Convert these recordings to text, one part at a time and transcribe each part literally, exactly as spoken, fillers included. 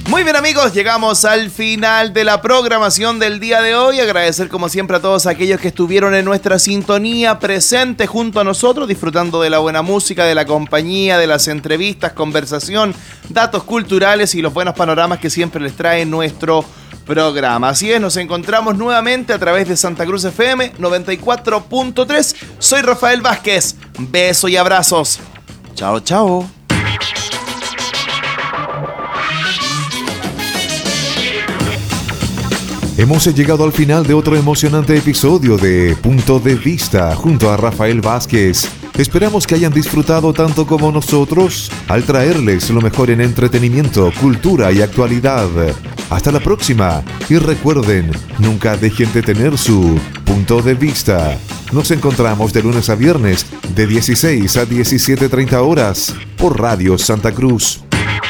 Muy bien, amigos, llegamos al final de la programación del día de hoy. Agradecer como siempre a todos aquellos que estuvieron en nuestra sintonía, presentes junto a nosotros, disfrutando de la buena música, de la compañía, de las entrevistas, conversación, datos culturales y los buenos panoramas que siempre les trae nuestro programa. Así es, nos encontramos nuevamente a través de Santa Cruz F M noventa y cuatro punto tres. Soy Rafael Vázquez. Besos y abrazos. Chao, chao. Hemos llegado al final de otro emocionante episodio de Punto de Vista junto a Rafael Vázquez. Esperamos que hayan disfrutado tanto como nosotros al traerles lo mejor en entretenimiento, cultura y actualidad. Hasta la próxima y recuerden, nunca dejen de tener su punto de vista. Nos encontramos de lunes a viernes de dieciséis a diecisiete treinta horas por Radio Santa Cruz.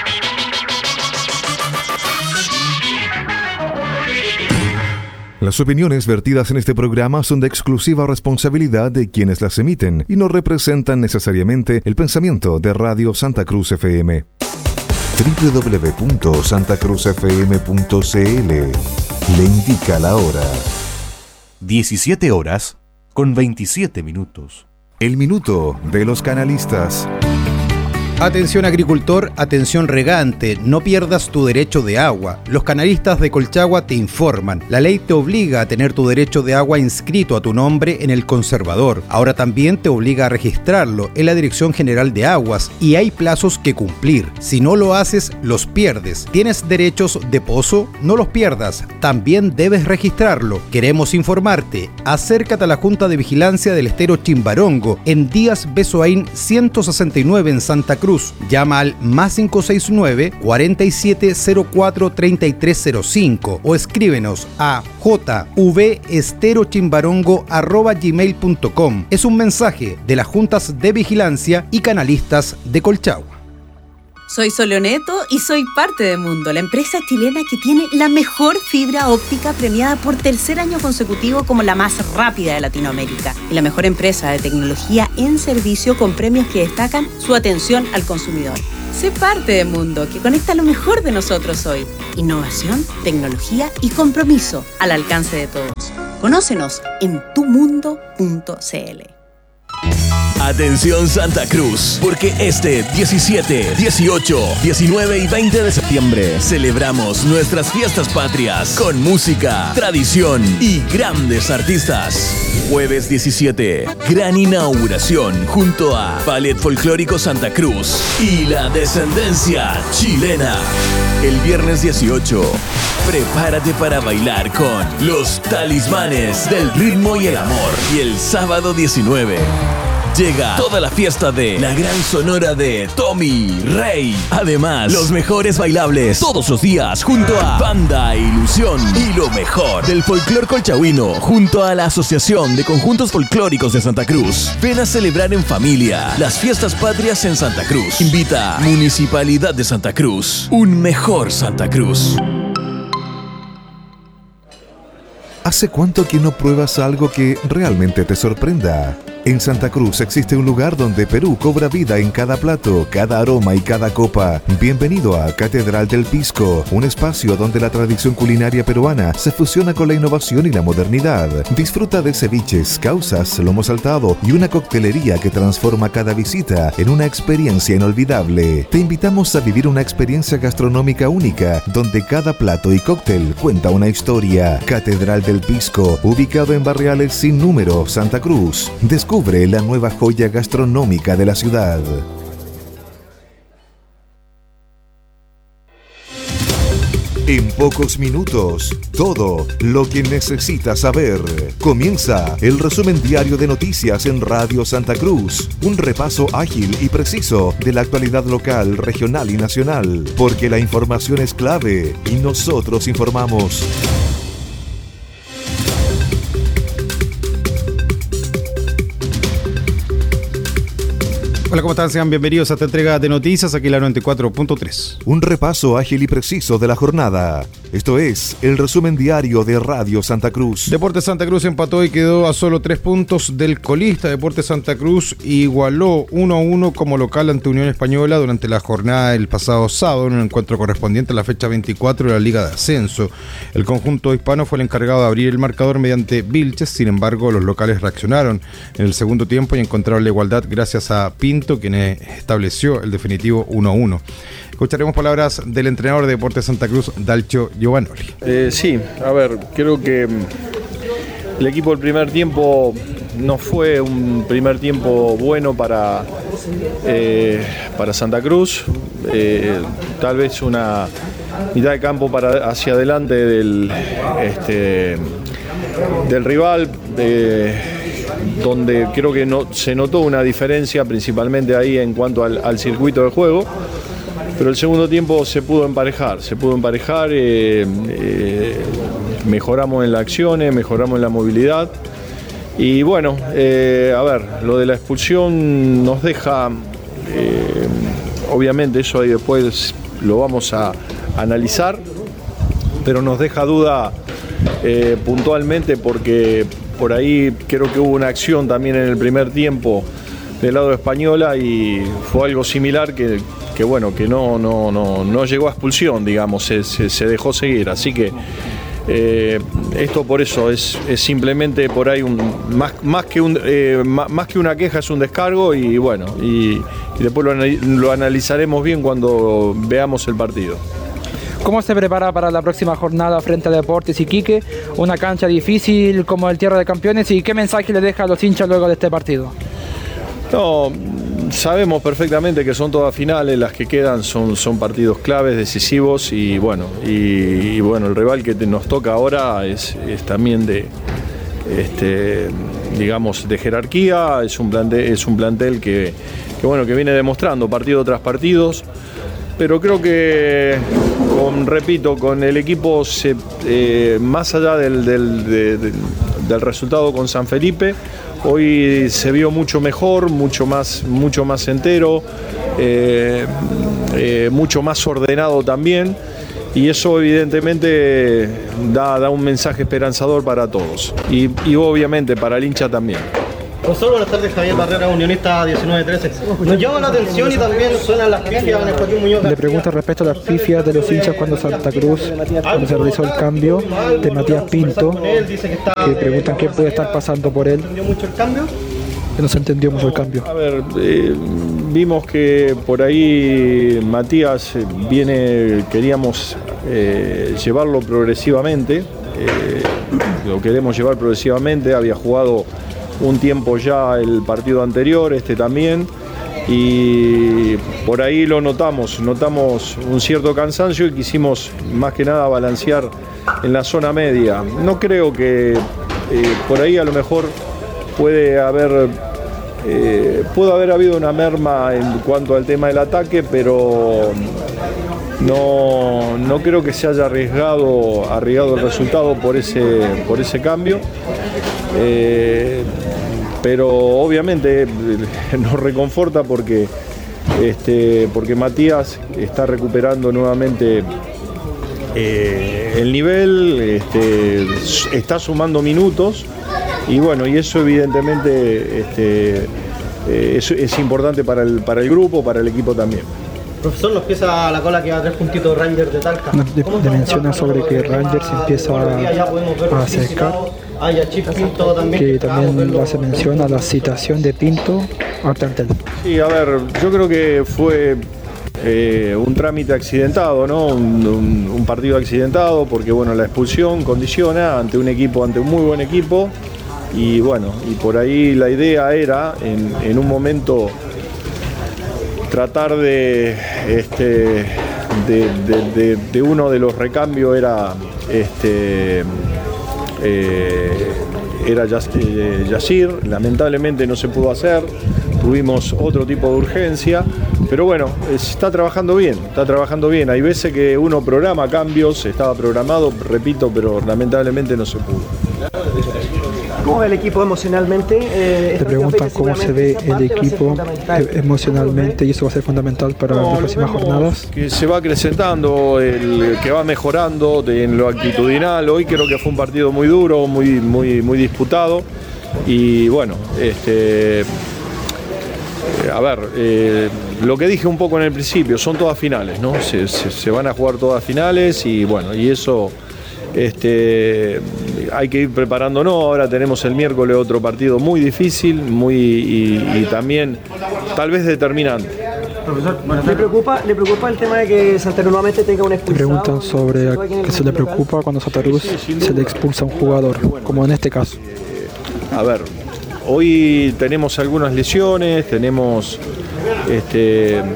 Las opiniones vertidas en este programa son de exclusiva responsabilidad de quienes las emiten y no representan necesariamente el pensamiento de Radio Santa Cruz F M. doble u doble u doble u punto santa cruz f m punto c l le indica la hora. diecisiete horas con veintisiete minutos. El minuto de los canalistas. Atención agricultor, atención regante, no pierdas tu derecho de agua. Los canalistas de Colchagua te informan. La ley te obliga a tener tu derecho de agua inscrito a tu nombre en el conservador. Ahora también te obliga a registrarlo en la Dirección General de Aguas y hay plazos que cumplir. Si no lo haces, los pierdes. ¿Tienes derechos de pozo? No los pierdas. También debes registrarlo. Queremos informarte. Acércate a la Junta de Vigilancia del Estero Chimbarongo en Díaz Besoaín ciento sesenta y nueve en Santa Cruz. Llama al más cinco seis nueve, cuarenta y siete cero cuatro, treinta y tres cero cinco o escríbenos a jvesterochimbarongo arroba gmail punto com. Es un mensaje de las Juntas de Vigilancia y Canalistas de Colchagua. Soy Soloneto y soy parte de Mundo, la empresa chilena que tiene la mejor fibra óptica premiada por tercer año consecutivo como la más rápida de Latinoamérica y la mejor empresa de tecnología en servicio con premios que destacan su atención al consumidor. Sé parte de Mundo, que conecta lo mejor de nosotros hoy. Innovación, tecnología y compromiso al alcance de todos. Conócenos en tu mundo punto c l. Atención Santa Cruz, porque este diecisiete, dieciocho, diecinueve y veinte de septiembre celebramos nuestras fiestas patrias con música, tradición y grandes artistas. Jueves diecisiete, gran inauguración junto a Ballet Folclórico Santa Cruz y la descendencia chilena. El viernes dieciocho, prepárate para bailar con los talismanes del ritmo y el amor. Y el sábado diecinueve, llega toda la fiesta de la gran sonora de Tommy Rey. Además, los mejores bailables todos los días junto a Banda Ilusión y lo mejor del folclor colchagüino junto a la Asociación de Conjuntos Folclóricos de Santa Cruz. Ven a celebrar en familia las fiestas patrias en Santa Cruz. Invita Municipalidad de Santa Cruz. Un mejor Santa Cruz. ¿Hace cuánto que no pruebas algo que realmente te sorprenda? En Santa Cruz existe un lugar donde Perú cobra vida en cada plato, cada aroma y cada copa. Bienvenido a Catedral del Pisco, un espacio donde la tradición culinaria peruana se fusiona con la innovación y la modernidad. Disfruta de ceviches, causas, lomo saltado y una coctelería que transforma cada visita en una experiencia inolvidable. Te invitamos a vivir una experiencia gastronómica única, donde cada plato y cóctel cuenta una historia. Catedral del Pisco, ubicado en Barriales Sin Número, Santa Cruz. Descubre la nueva joya gastronómica de la ciudad. En pocos minutos, todo lo que necesitas saber. Comienza el resumen diario de noticias en Radio Santa Cruz. Un repaso ágil y preciso de la actualidad local, regional y nacional. Porque la información es clave y nosotros informamos. Hola, ¿cómo están? Sean bienvenidos a esta entrega de noticias aquí en la noventa y cuatro punto tres. Un repaso ágil y preciso de la jornada. Esto es el resumen diario de Radio Santa Cruz. Deportes Santa Cruz empató y quedó a solo tres puntos del colista. Deportes Santa Cruz igualó uno a uno como local ante Unión Española durante la jornada del pasado sábado en un encuentro correspondiente a la fecha veinticuatro de la Liga de Ascenso. El conjunto hispano fue el encargado de abrir el marcador mediante Vilches, sin embargo los locales reaccionaron en el segundo tiempo y encontraron la igualdad gracias a Pinto, quien estableció el definitivo uno a uno. Escucharemos palabras del entrenador de Deportes Santa Cruz, Dalcio Giovanoli. Eh, sí, a ver, creo que el equipo del primer tiempo no fue un primer tiempo bueno para, eh, para Santa Cruz. Eh, tal vez una mitad de campo para hacia adelante del, este, del rival, de, donde creo que no, se notó una diferencia principalmente ahí en cuanto al, al circuito de juego. Pero el segundo tiempo se pudo emparejar, se pudo emparejar, eh, eh, mejoramos en las acciones, mejoramos en la movilidad. Y bueno, eh, a ver, lo de la expulsión nos deja, eh, obviamente eso ahí después lo vamos a analizar, pero nos deja duda eh, puntualmente porque por ahí creo que hubo una acción también en el primer tiempo del lado de Española y fue algo similar que, que bueno, que no, no, no, no llegó a expulsión, digamos, se, se, se dejó seguir, así que eh, esto por eso es, es simplemente por ahí un, más, más, que un, eh, más, más que una queja es un descargo y bueno, y, y después lo, lo analizaremos bien cuando veamos el partido. ¿Cómo se prepara para la próxima jornada frente a Deportes Iquique? Una cancha difícil como el Tierra de Campeones, ¿y qué mensaje le deja a los hinchas luego de este partido? No, sabemos perfectamente que son todas finales, las que quedan son, son partidos claves, decisivos y bueno, y, y bueno, el rival que nos toca ahora es, es también de, este, digamos, de jerarquía, es un plantel, es un plantel que, que bueno, que viene demostrando partido tras partidos, pero creo que, con, repito, con el equipo se, eh, más allá del, del, de, de, del resultado con San Felipe, hoy se vio mucho mejor, mucho más, mucho más entero, eh, eh, mucho más ordenado también, y eso evidentemente da, da un mensaje esperanzador para todos y, y obviamente para el hincha también. Profesor, buenas tardes, Javier Barrera, Unionista diecinueve trece. Nos llama la atención y también suenan las pifias en Joaquín Muñoz. Le pregunto respecto a las pifias de los hinchas cuando Santa Cruz, cuando se realizó el cambio de Matías Pinto, que preguntan qué puede estar pasando por él. ¿Entendió mucho el cambio? Que no se entendió mucho el cambio. A ver, eh, vimos que por ahí Matías viene, queríamos eh, llevarlo progresivamente, eh, lo queremos llevar progresivamente, había jugado un tiempo ya el partido anterior, este también, y por ahí lo notamos, notamos un cierto cansancio y quisimos más que nada balancear en la zona media. No creo que eh, por ahí a lo mejor puede haber, eh, puede haber habido una merma en cuanto al tema del ataque, pero no, no creo que se haya arriesgado, arriesgado el resultado por ese, por ese cambio. Eh, pero obviamente nos reconforta porque, este, porque Matías está recuperando nuevamente eh, el nivel, este, está sumando minutos y bueno, y eso evidentemente este, eh, es, es importante para el, para el grupo, para el equipo también. Profesor, nos empieza la cola que va a tres puntitos Rangers de Talca. Nos de, de menciona sobre que Rangers empieza a, a acercar. Ah, ya Chip Pinto también. Que también hace mención a la citación de Pinto al plantel. Sí, a ver, yo creo que fue eh, un trámite accidentado, ¿no? Un, un, un partido accidentado porque bueno, la expulsión condiciona ante un equipo, ante un muy buen equipo y bueno, y por ahí la idea era en, en un momento tratar de, este, de, de, de, de uno de los recambios era este, eh, era Yacir, lamentablemente no se pudo hacer, tuvimos otro tipo de urgencia, pero bueno, está trabajando bien, está trabajando bien, hay veces que uno programa cambios, estaba programado, repito, pero lamentablemente no se pudo. ¿Cómo ve el equipo emocionalmente? Eh, Te preguntan cómo se ve el equipo emocionalmente y eso va a ser fundamental para No, las próximas vemos jornadas. Que se va acrecentando, el, que va mejorando en lo actitudinal. Hoy creo que fue un partido muy duro, muy, muy, muy disputado. Y bueno, este, a ver, eh, lo que dije un poco en el principio, son todas finales, ¿no? Se, se, se van a jugar todas finales y bueno, y eso este, hay que ir preparándonos. Ahora tenemos el miércoles otro partido muy difícil, muy y, y también tal vez determinante. Profesor, ¿le preocupa, ¿le preocupa el tema de que Santa Cruz nuevamente tenga un Te expulsado? preguntan sobre qué se le preocupa cuando Santa Cruz se le expulsa a un jugador, como en este caso. A ver, hoy tenemos algunas lesiones, tenemos, este, eh,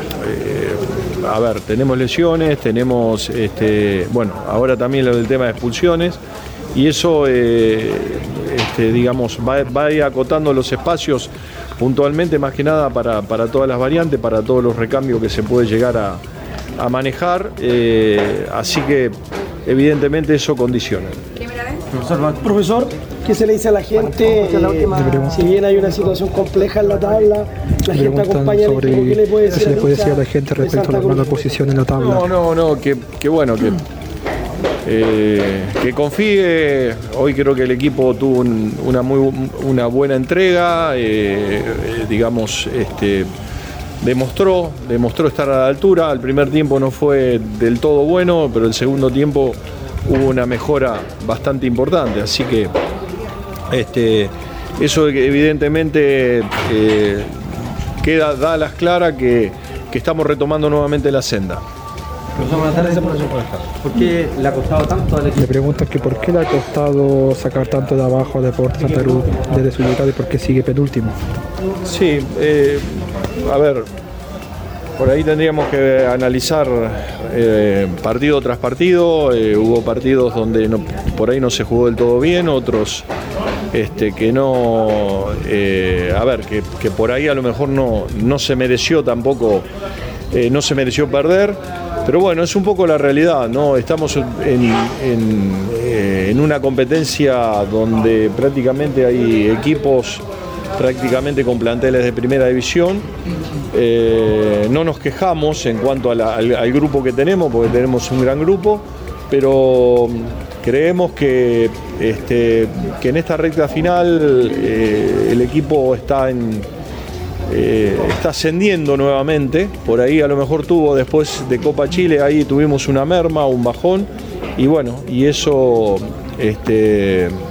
a ver, tenemos lesiones, tenemos, este, bueno, ahora también lo del tema de expulsiones y eso, eh, este, digamos, va, va a ir acotando los espacios puntualmente, más que nada para, para todas las variantes, para todos los recambios que se puede llegar a, a manejar, eh, así que evidentemente eso condiciona. Profesor, profesor, ¿qué se le dice a la gente? Eh, si bien hay una situación compleja en la tabla, la Me gente preguntan acompaña el sobre equipo. ¿Qué le puede qué decir, se le puede decir a la hincha gente de respecto a Santa la mala Cruz? posición en la tabla. No, no, no, que, que bueno, que, eh, que confíe. Hoy creo que el equipo tuvo un- una, muy, una buena entrega, eh, eh, digamos, este, demostró, demostró estar a la altura. El primer tiempo no fue del todo bueno, pero el segundo tiempo hubo una mejora bastante importante, así que este, eso evidentemente eh, queda, da a las claras que, que estamos retomando nuevamente la senda. Profesor, buenas tardes, profesor. ¿Por qué le ha costado tanto al equipo? Le preguntan que por qué le ha costado sacar tanto de abajo a Deportes Santa Cruz desde su llegada y por qué sigue penúltimo. Sí, eh, a ver, por ahí tendríamos que analizar eh, partido tras partido. Eh, hubo partidos donde no, por ahí no se jugó del todo bien, otros este, que no, eh, a ver, que, que por ahí a lo mejor no, no se mereció tampoco, eh, no se mereció perder. Pero bueno, es un poco la realidad, ¿no? Estamos en, en, eh, en una competencia donde prácticamente hay equipos prácticamente con planteles de primera división. Eh, no nos quejamos en cuanto a la, al, al grupo que tenemos, porque tenemos un gran grupo, pero creemos que, este, que en esta recta final eh, el equipo está en... Eh, está ascendiendo nuevamente. Por ahí a lo mejor tuvo después de Copa Chile, ahí tuvimos una merma, un bajón, y bueno, y eso este,